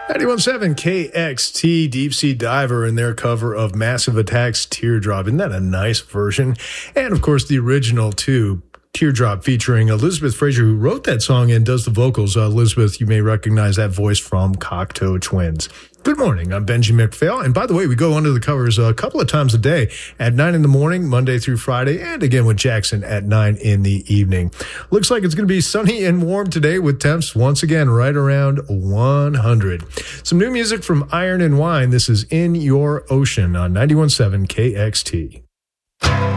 91.7 KXT, Deep Sea Diver, in their cover of Massive Attack's Teardrop. Isn't that a nice version? And, of course, the original, too, Teardrop, featuring Elizabeth Fraser, who wrote that song and does the vocals. Elizabeth, you may recognize that voice from Cocteau Twins. Good morning. I'm Benji McPhail. And by the way, we go under the covers a couple of times a day at 9 in the morning, Monday through Friday, and again with Jackson at 9 in the evening. Looks like it's going to be sunny and warm today with temps once again right around 100. Some new music from Iron and Wine. This is In Your Ocean on 91.7 KXT.